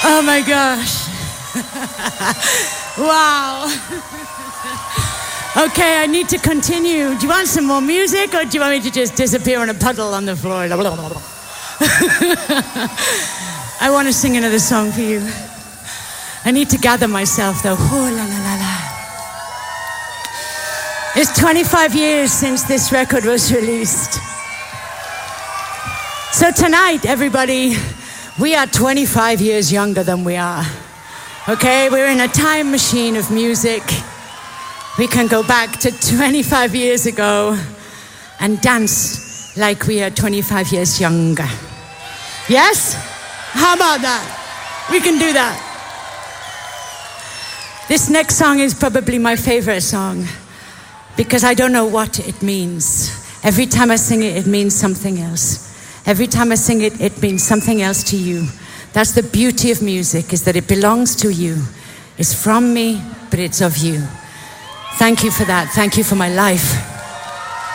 Oh my gosh. Wow. Okay, I need to continue. Do you want some more music, or do you want me to just disappear in a puddle on the floor? I want to sing another song for you. I need to gather myself, though. Oh, la, la, la, la. It's 25 years since this record was released. So tonight, everybody, we are 25 years younger than we are. Okay, we're in a time machine of music. We can go back to 25 years ago and dance like we are 25 years younger. Yes? How about that? We can do that. This next song is probably my favorite song because I don't know what it means. Every time I sing it, it means something else. Every time I sing it, it means something else to you. That's the beauty of music, is that it belongs to you. It's from me, but it's of you. Thank you for that. Thank you for my life.